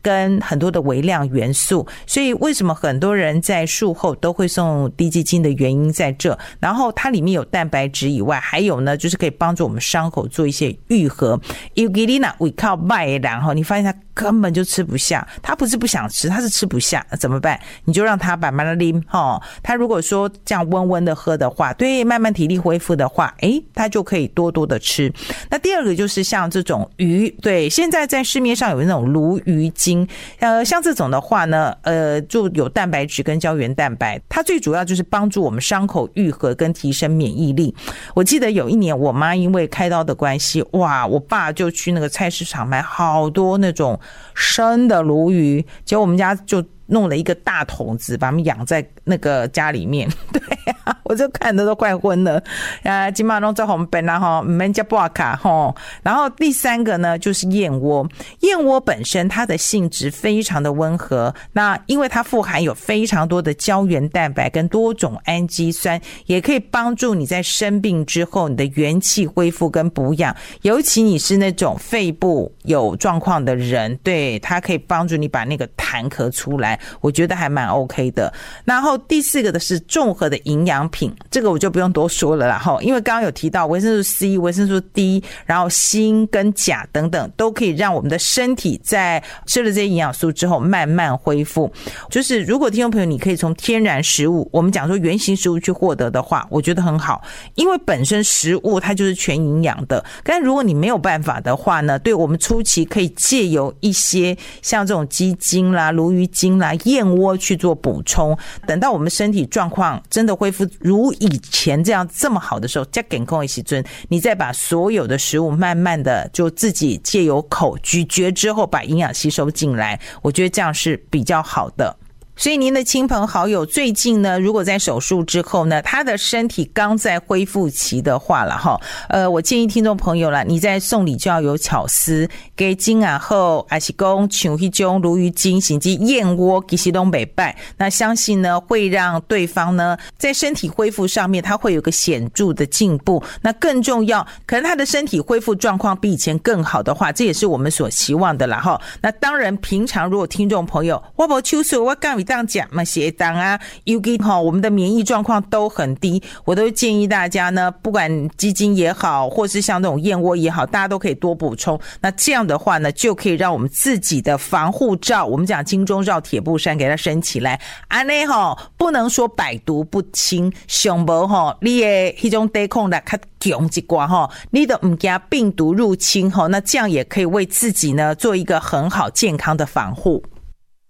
跟很多的微量元素，所以为什么很多人在术后都会送滴鸡精的原因在这。然后它里面有蛋白质以外，还有呢就是可以帮助我们伤口做一些愈合。尤其你那胃靠卖的人你发现他根本就吃不下，他不是不想吃，他是吃不下，怎么办？你就让他慢慢的拎他如果说这样温温的喝的话，对，慢慢体力恢复的话，他就可以多多的吃。那第二个就是像这种鱼，对，现在在市面上有那种鲈鱼精，像这种的话呢，就有蛋白质跟胶原蛋白，它最主要就是帮助我们伤口愈合跟提升免疫力。我记得有一年我妈因为开刀的关系，哇，我爸就去那个菜市场买好多那种生的鲈鱼，结果我们家就弄了一个大桶子，把它们养在那个家里面。对啊，我就看得都快昏了。今晚弄这红本啦哈，没加布卡哈。然后第三个呢，就是燕窝。燕窝本身它的性质非常的温和，那因为它富含有非常多的胶原蛋白跟多种氨基酸，也可以帮助你在生病之后你的元气恢复跟补养。尤其你是那种肺部有状况的人，对，它可以帮助你把那个痰咳出来。我觉得还蛮 OK 的。然后第四个的是综合的营养品，这个我就不用多说了啦，因为刚刚有提到维生素 C、维生素 D， 然后锌跟钾等等，都可以让我们的身体在吃了这些营养素之后慢慢恢复。就是如果听众朋友你可以从天然食物，我们讲说原型食物去获得的话，我觉得很好，因为本身食物它就是全营养的。但如果你没有办法的话呢，对，我们初期可以借由一些像这种鸡精啦、鲈鱼精啦、燕窝去做补充，等到我们身体状况真的恢复如以前这样这么好的时候，再健康的时候，你再把所有的食物慢慢的就自己借由口咀嚼之后把营养吸收进来，我觉得这样是比较好的。所以您的亲朋好友最近呢，如果在手术之后呢，他的身体刚在恢复期的话了我建议听众朋友啦，你在送礼就要有巧思，给金啊后还是讲像那种鲈鱼精甚至燕窝其实都不错，那相信呢会让对方呢在身体恢复上面他会有个显著的进步。那更重要，可能他的身体恢复状况比以前更好的话，这也是我们所期望的啦那当然平常如果听众朋友我没手术我干当讲嘛写当啊，尤其我们的免疫状况都很低，我都建议大家呢，不管鸡精也好，或是像这种燕窝也好，大家都可以多补充。那这样的话呢，就可以让我们自己的防护罩，我们讲金钟罩铁布衫给它升起来。安内不能说百毒不侵，上无你的那种抵抗力较强一寡你都不怕病毒入侵那这样也可以为自己呢做一个很好健康的防护。